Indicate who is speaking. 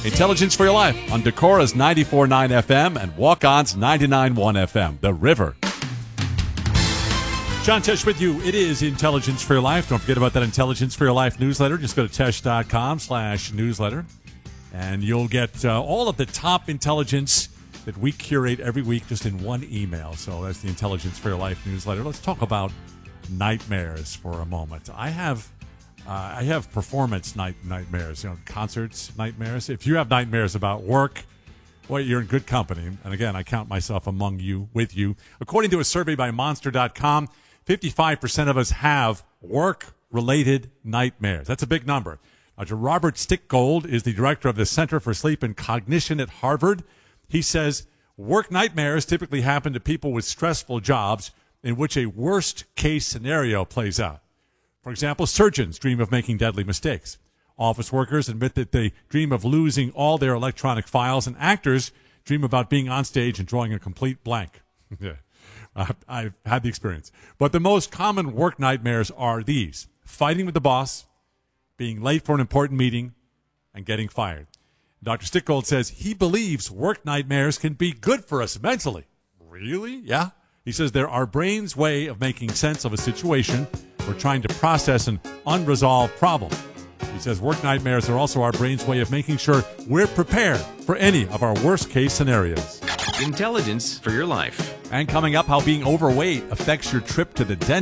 Speaker 1: Intelligence for Your Life on Decora's 94.9 FM and Walk-On's 99.1 FM, The River. John Tesh with you. It is Intelligence for Your Life. Don't forget about that Intelligence for Your Life newsletter. Just go to tesh.com/newsletter, and you'll get all of the top intelligence that we curate every week just in one email. So that's the Intelligence for Your Life newsletter. Let's talk about nightmares for a moment. I have performance nightmares, concerts nightmares. If you have nightmares about work, well, you're in good company. And again, I count myself among you, with you. According to a survey by Monster.com, 55% of us have work-related nightmares. That's a big number. Dr. Robert Stickgold is the director of the Center for Sleep and Cognition at Harvard. He says work nightmares typically happen to people with stressful jobs in which a worst-case scenario plays out. For example, surgeons dream of making deadly mistakes. Office workers admit that they dream of losing all their electronic files, and actors dream about being on stage and drawing a complete blank. Yeah, I've had the experience. But the most common work nightmares are these: fighting with the boss, being late for an important meeting, and getting fired. Dr. Stickgold says he believes work nightmares can be good for us mentally. Really? Yeah. He says they're our brain's way of making sense of a situation. We're trying to process an unresolved problem. He says work nightmares are also our brain's way of making sure we're prepared for any of our worst-case scenarios.
Speaker 2: Intelligence for Your Life.
Speaker 1: And coming up, how being overweight affects your trip to the dentist.